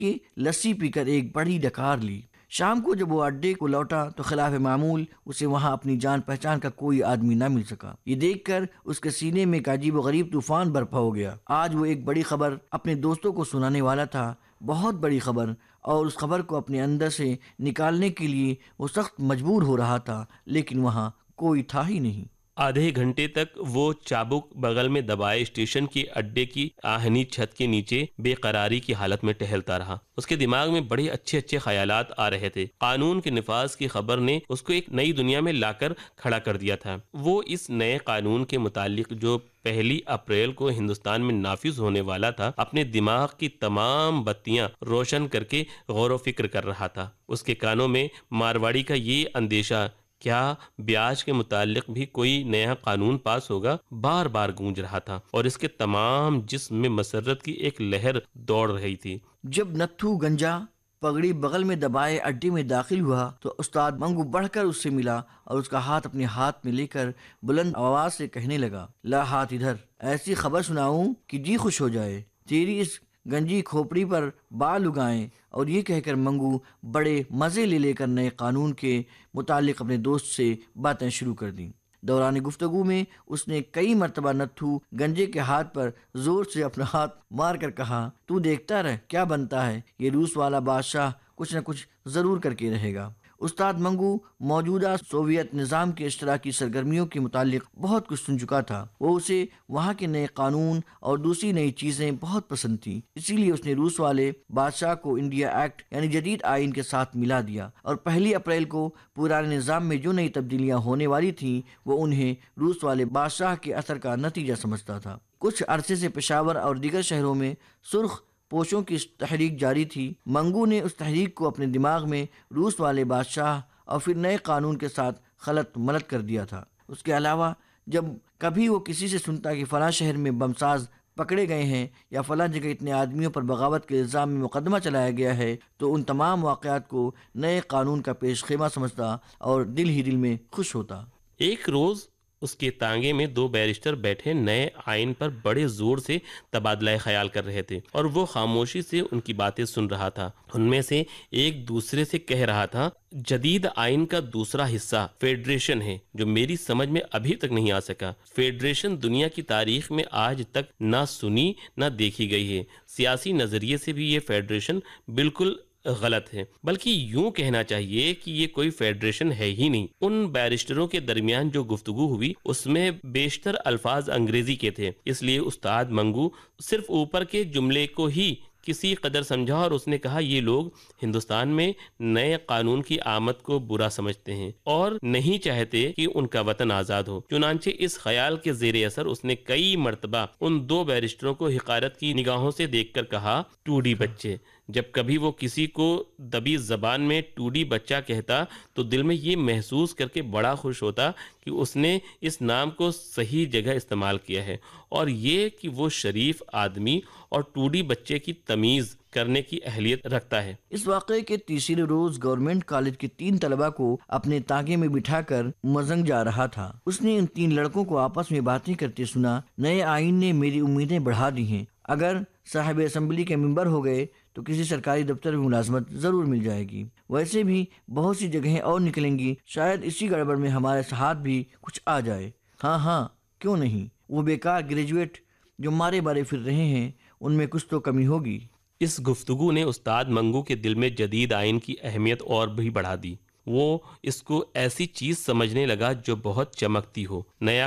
کہ لسی پی کر ایک بڑی ڈکار لی۔ شام کو جب وہ اڈے کو لوٹا تو خلاف معمول اسے وہاں اپنی جان پہچان کا کوئی آدمی نہ مل سکا۔ یہ دیکھ کر اس کے سینے میں ایک عجیب و غریب طوفان برپا ہو گیا۔ آج وہ ایک بڑی خبر اپنے دوستوں کو سنانے والا تھا، بہت بڑی خبر، اور اس خبر کو اپنے اندر سے نکالنے کے لیے وہ سخت مجبور ہو رہا تھا، لیکن وہاں کوئی تھا ہی نہیں۔ آدھے گھنٹے تک وہ چابک بغل میں دبائے اسٹیشن کے اڈے کی آہنی چھت کے نیچے بے قراری کی حالت میں ٹہلتا رہا۔ اس کے دماغ میں بڑے اچھے خیالات آ رہے تھے۔ قانون کے نفاذ کی خبر نے اس کو ایک نئی دنیا میں لا کر کھڑا کر دیا تھا۔ وہ اس نئے قانون کے متعلق جو 1 اپریل کو ہندوستان میں نافذ ہونے والا تھا، اپنے دماغ کی تمام بتیاں روشن کر کے غور و فکر کر رہا تھا۔ اس کے کانوں میں مارواڑی کا یہ اندیشہ، کیا بیاج کے متعلق بھی کوئی نیا قانون پاس ہوگا، بار بار گونج رہا تھا، اور اس کے تمام جسم میں مسرت کی ایک لہر دوڑ رہی تھی۔ جب نتھو گنجا پگڑی بغل میں دبائے اڈے میں داخل ہوا تو استاد منگو بڑھ کر اس سے ملا اور اس کا ہاتھ اپنے ہاتھ میں لے کر بلند آواز سے کہنے لگا، لا ہاتھ ادھر، ایسی خبر سناؤں کہ جی خوش ہو جائے، تیری اس گنجی کھوپڑی پر بال اگائیں۔ اور یہ کہہ کر منگو بڑے مزے لے کر نئے قانون کے متعلق اپنے دوست سے باتیں شروع کر دیں۔ دوران گفتگو میں اس نے کئی مرتبہ نتھو گنجے کے ہاتھ پر زور سے اپنا ہاتھ مار کر کہا، تو دیکھتا رہ کیا بنتا ہے، یہ روس والا بادشاہ کچھ نہ کچھ ضرور کر کے رہے گا۔ استاد منگو موجودہ سوویت نظام کے اشتراکی سرگرمیوں کے متعلق بہت کچھ سن چکا تھا۔ وہ اسے وہاں کے نئے قانون اور دوسری نئی چیزیں بہت پسند تھیں، اسی لیے اس نے روس والے بادشاہ کو انڈیا ایکٹ یعنی جدید آئین کے ساتھ ملا دیا، اور 1 اپریل کو پرانے نظام میں جو نئی تبدیلیاں ہونے والی تھیں وہ انہیں روس والے بادشاہ کے اثر کا نتیجہ سمجھتا تھا۔ کچھ عرصے سے پشاور اور دیگر شہروں میں سرخ پوشوں کی تحریک جاری تھی۔ منگو نے اس تحریک کو اپنے دماغ میں روس والے بادشاہ اور پھر نئے قانون کے ساتھ خلط ملط کر دیا تھا۔ اس کے علاوہ جب کبھی وہ کسی سے سنتا کہ فلاں شہر میں بمساز پکڑے گئے ہیں یا فلاں جگہ اتنے آدمیوں پر بغاوت کے الزام میں مقدمہ چلایا گیا ہے، تو ان تمام واقعات کو نئے قانون کا پیش خیمہ سمجھتا اور دل ہی دل میں خوش ہوتا۔ ایک روز اس کے تانگے میں 2 بیرسٹر بیٹھے نئے آئین پر بڑے زور سے تبادلہ خیال کر رہے تھے، اور وہ خاموشی سے ان کی باتیں سن رہا تھا۔ ان میں سے ایک دوسرے سے کہہ رہا تھا، جدید آئین کا دوسرا حصہ فیڈریشن ہے جو میری سمجھ میں ابھی تک نہیں آ سکا۔ فیڈریشن دنیا کی تاریخ میں آج تک نہ سنی نہ دیکھی گئی ہے۔ سیاسی نظریے سے بھی یہ فیڈریشن بالکل غلط ہے، بلکہ یوں کہنا چاہیے کہ یہ کوئی فیڈریشن ہے ہی نہیں۔ ان بیرسٹروں کے درمیان جو گفتگو ہوئی اس میں بیشتر الفاظ انگریزی کے تھے، اس لیے استاد منگو صرف اوپر کے جملے کو ہی کسی قدر سمجھا، اور اس نے کہا، یہ لوگ ہندوستان میں نئے قانون کی آمد کو برا سمجھتے ہیں اور نہیں چاہتے کہ ان کا وطن آزاد ہو۔ چنانچہ اس خیال کے زیر اثر اس نے کئی مرتبہ ان 2 بیرسٹروں کو حقارت کی نگاہوں سے دیکھ کر کہا، ٹوڈی بچے۔ جب کبھی وہ کسی کو دبی زبان میں ٹوڈی بچہ کہتا تو دل میں یہ محسوس کر کے بڑا خوش ہوتا کہ اس نے اس نام کو صحیح جگہ استعمال کیا ہے، اور یہ کہ وہ شریف آدمی اور ٹوڈی بچے کی تمیز کرنے کی اہلیت رکھتا ہے۔ اس واقعے کے تیسرے روز گورنمنٹ کالج کے 3 طلبہ کو اپنے تانگے میں بٹھا کر مزنگ جا رہا تھا۔ اس نے ان 3 لڑکوں کو آپس میں باتیں کرتے سنا، نئے آئین نے میری امیدیں بڑھا دی ہیں، اگر صاحب اسمبلی کے ممبر ہو گئے تو کسی سرکاری دفتر میں ملازمت ضرور مل جائے گی، ویسے بھی بہت سی جگہیں اور نکلیں گی، شاید اسی گڑبڑ میں ہمارے ہاتھ بھی کچھ آ جائے۔ ہاں کیوں نہیں، وہ بیکار گریجویٹ جو مارے بارے پھر رہے ہیں ان میں کچھ تو کمی ہوگی۔ اس گفتگو نے استاد منگو کے دل میں جدید آئین کی اہمیت اور بھی بڑھا دی۔ وہ اس کو ایسی چیز سمجھنے لگا جو بہت چمکتی ہو۔ نیا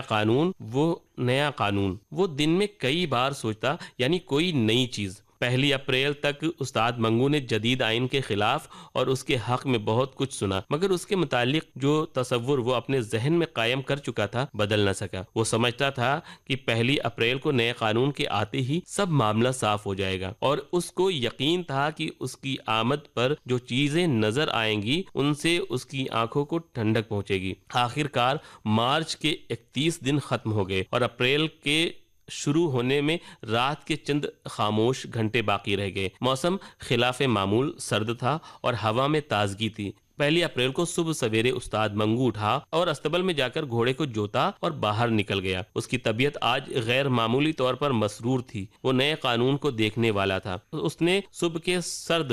قانون وہ دن میں کئی بار سوچتا، یعنی کوئی نئی چیز۔ 1 اپریل تک استاد منگو نے جدید آئین کے خلاف اور اس کے حق میں بہت کچھ سنا، مگر اس کے متعلق جو تصور وہ اپنے ذہن میں قائم کر چکا تھا بدل نہ سکا۔ وہ سمجھتا تھا کہ 1 اپریل کو نئے قانون کے آتے ہی سب معاملہ صاف ہو جائے گا، اور اس کو یقین تھا کہ اس کی آمد پر جو چیزیں نظر آئیں گی ان سے اس کی آنکھوں کو ٹھنڈک پہنچے گی۔ آخر کار مارچ کے 31 دن ختم ہو گئے، اور اپریل کے شروع ہونے میں رات کے چند خاموش گھنٹے باقی رہ گئے۔ موسم خلاف معمول سرد تھا اور ہوا میں تازگی تھی۔ 1 اپریل کو صبح سویرے استاد منگو اٹھا اور استبل میں جا کر گھوڑے کو جوتا اور باہر نکل گیا۔ اس کی طبیعت آج غیر معمولی طور پر مسرور تھی۔ وہ نئے قانون کو دیکھنے والا تھا۔ اس نے صبح کے سرد